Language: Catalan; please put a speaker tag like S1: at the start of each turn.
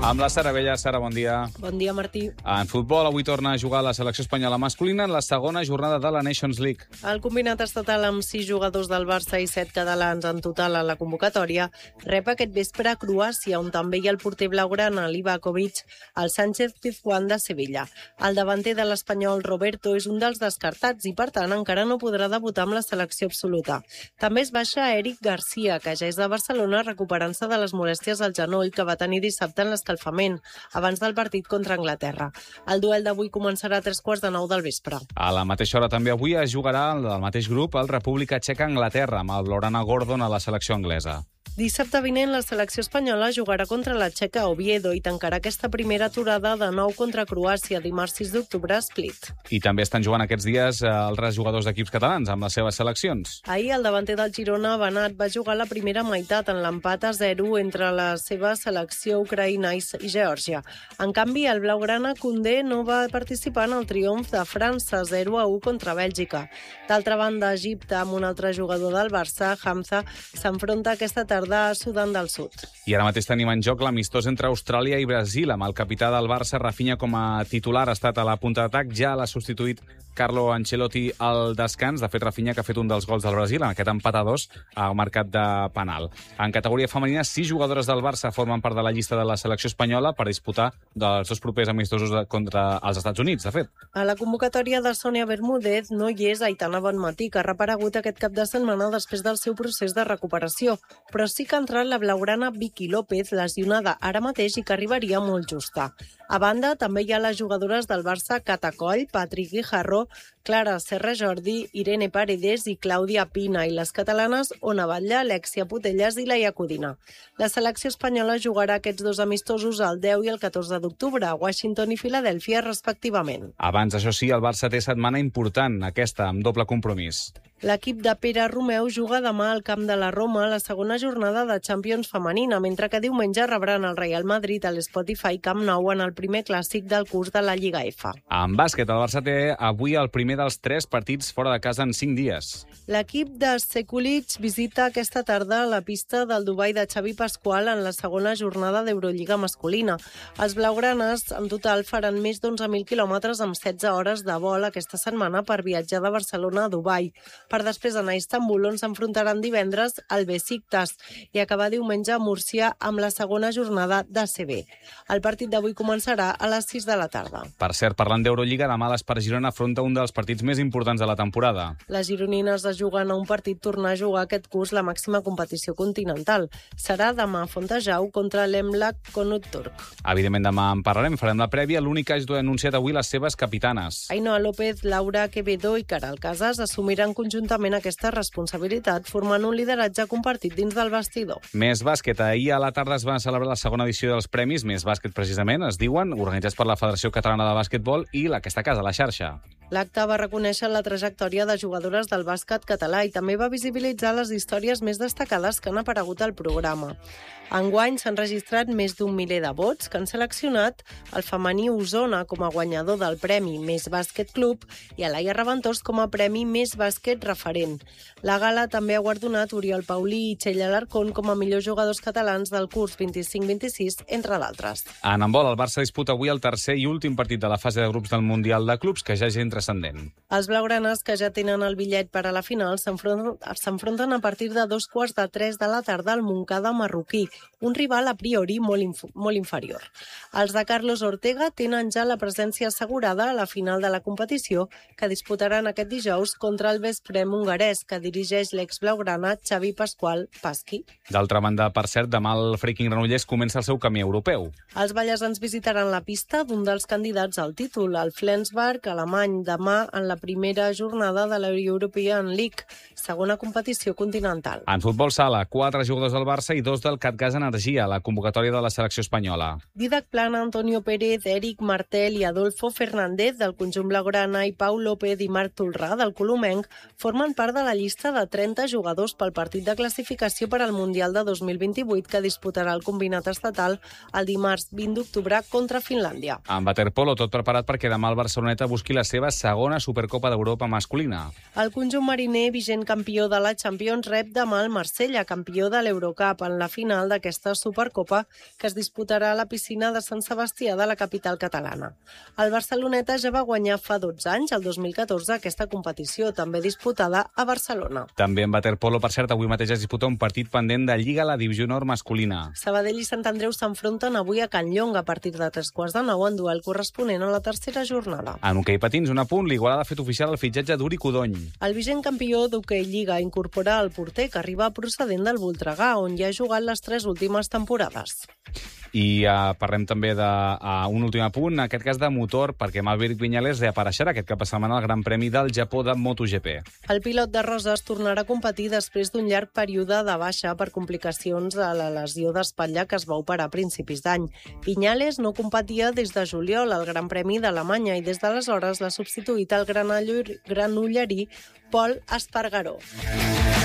S1: Amb la Sara Bella. Sara, bon dia.
S2: Bon dia, Martí.
S1: En futbol, avui torna a jugar la selecció espanyola masculina en la segona jornada de la Nations League.
S2: El combinat estatal amb 6 jugadors del Barça i 7 catalans en total a la convocatòria rep aquest vespre a Croàcia, on també hi ha el porter blaugrana Livakovic, el Sánchez Pizjuán de Sevilla. El davanter de l'espanyol Roberto és un dels descartats i, per tant, encara no podrà debutar amb la selecció absoluta. També es baixa Eric Garcia, que ja és de Barcelona recuperant-se de les molèsties al genoll que va tenir dissabte en l'escalfament, abans del partit contra Anglaterra. El duel d'avui començarà a 3:15 del vespre.
S1: A la mateixa hora també avui es jugarà el mateix grup el República Txeca-Anglaterra, amb el Blaugrana Gordon a la selecció anglesa.
S2: Dissabte vinent la selecció espanyola jugarà contra la Txeca a Oviedo i tancarà aquesta primera aturada de nou contra Croàcia, dimarts 6 d'octubre a Split.
S1: I també estan jugant aquests dies altres jugadors d'equips catalans amb les seves seleccions.
S2: Ahir el davanter del Girona, Banat, va jugar la primera meitat en l'empat a 0 entre la seva selecció ucraïna i Geòrgia. En canvi, el blaugrana Koundé no va participar en el triomf de França 0-1 contra Bèlgica. D'altra banda, Egipte, amb un altre jugador del Barça, Hamza, s'enfronta aquesta tarda a Sudan del Sud.
S1: I ara mateix tenim en joc l'amistós entre Austràlia i Brasil, amb el capità del Barça, Rafinha, com a titular. Ha estat a la punta d'atac, ja l'ha substituït Carlo Ancelotti al descans. De fet, Rafinha, que ha fet un dels gols del Brasil, en aquest empat a 2, ha marcat de penal. En categoria femenina, 6 jugadores del Barça formen part de la llista de la selecció espanyola per disputar dels dos propers amistosos contra els Estats Units, de fet.
S2: A la convocatòria de Sònia Bermúdez no hi és Aitana Bonmatí, que ha reparegut aquest cap de setmana després del seu procés de recuperació, però sí que ha entrat la blaugrana Vicky López, lesionada ara mateix i que arribaria molt justa. A banda, també hi ha les jugadores del Barça Cata Coll, Patrick Guijarro, Clara Serra Jordi, Irene Paredes i Clàudia Pina, i les catalanes Ona Batlle, Alexia Putellas i Laia Codina. La selecció espanyola jugarà aquests dos amistosos el 10 i el 14 d'octubre a Washington i Filadèlfia, respectivament.
S1: Abans, això sí, el Barça té setmana important, aquesta, amb doble compromís.
S2: L'equip de Pere Romeu juga demà al camp de la Roma a la segona jornada de Champions femenina, mentre que diumenge rebran el Real Madrid a l'Spotify Camp Nou en el primer clàssic del curs de la Lliga F.
S1: En bàsquet, el Barça té avui el primer dels 3 partits fora de casa en 5 dies.
S2: L'equip de Sekulic visita aquesta tarda la pista del Dubai de Xavi Pasqual en la segona jornada d'Eurolliga masculina. Els blaugranes en total faran més d'11.000 quilòmetres amb 16 hores de vol aquesta setmana per viatjar de Barcelona a Dubai, per després anar a Istanbul, on s'enfrontaran divendres al Besiktas i acabar diumenge a Múrcia amb la segona jornada d'ACB. El partit d'avui començarà a les 6 de la tarda.
S1: Per cert, parlant d'Eurolliga, demà l'Espart Girona afronta un dels partits més importants de la temporada.
S2: Les gironines es juguen a un partit tornar a jugar aquest curs la màxima competició continental. Serà demà a Fontejau contra l'Emlak Konutturk.
S1: Evidentment, demà en parlarem, farem la prèvia. L'únic que ha anunciat avui les seves capitanes.
S2: Ainhoa López, Laura Quevedo i Caral Casas assumiran conjuntament aquesta responsabilitat, formant un lideratge compartit dins del vestidor.
S1: Més bàsquet. Ahir a la tarda es va celebrar la segona edició dels premis Més Bàsquet, precisament, es diuen, organitzats per la Federació Catalana de Bàsquetbol i aquesta casa, la xarxa.
S2: L'acte va reconèixer la trajectòria de jugadores del bàsquet català i també va visibilitzar les històries més destacades que han aparegut al programa. Enguany s'han registrat més d'un miler de vots que han seleccionat el femení Osona com a guanyador del Premi Més Bàsquet Club i a Laia Reventós com a Premi Més Bàsquet Referent. La gala també ha guardonat Oriol Paulí i Txell Alarcón com a millors jugadors catalans del curs 25-26, entre d'altres.
S1: En handbol, el Barça disputa avui el tercer i últim partit de la fase de grups del Mundial de Clubs, que ja és transcendent.
S2: Els blaugranes, que ja tenen el bitllet per a la final, s'enfronten a partir de 2:45 de la tarda al Montcada marroquí, un rival a priori molt inferior. Els de Carlos Ortega tenen ja la presència assegurada a la final de la competició, que disputaran aquest dijous contra el Vesprem hongarès, que dirigeix l'ex-blaugrana Xavi Pasqual Pasqui.
S1: D'altra banda, per cert, demà el Freaking Granollers comença el seu camí europeu.
S2: Els ballesans visitaran la pista d'un dels candidats al títol, el Flensburg, alemany, demà en la primera jornada de la European League, segona competició continental.
S1: En futbol sala, 4 jugadors del Barça i 2 del Catgas Energia, la convocatòria de la selecció espanyola.
S2: Didac Plana, Antonio Pérez, Eric Martel i Adolfo Fernández del conjunt blaugrana i Pau López i Marc Tolrà del colomenc formen part de la llista de 30 jugadors pel partit de classificació per al Mundial de 2028 que disputarà el combinat estatal el dimarts 20 d'octubre contra Finlàndia.
S1: En waterpolo, tot preparat perquè demà el Barceloneta busqui la seva segona Supercopa d'Europa masculina.
S2: El conjunt mariner, vigent campió de la Champions, rep demà el Marsella, campió de l'Eurocup, en la final d'aquesta Supercopa que es disputarà a la piscina de Sant Sebastià de la capital catalana. El Barceloneta ja va guanyar fa 12 anys, el 2014, aquesta competició, també disputada a Barcelona.
S1: També en waterpolo, per cert, avui mateix es disputa un partit pendent de Lliga a la Divisió Nord masculina.
S2: Sabadell i Sant Andreu s'enfronten avui a Can Llong a partir de 3:15 en duel corresponent a la tercera jornada.
S1: En hoquei patins, un apunt, l'Igualada ha fet oficial el fitxatge d'Uri Codony.
S2: El vigent campió d'hoquei Lliga incorpora el porter que arriba procedent del Voltregà, on ja ha jugat les 3 últimes temporades.
S1: I parlem també d'un últim apunt, en aquest cas de motor, perquè Maverick Viñales reapareixerà aquest cap de setmana al Gran Premi del Japó de MotoGP.
S2: El pilot de Roses tornarà a competir després d'un llarg període de baixa per complicacions a la lesió d'espatlla que es va operar a principis d'any. Viñales no competia des de juliol al Gran Premi d'Alemanya i des d'aleshores l'ha substituït el granollerí Pol Espargaró.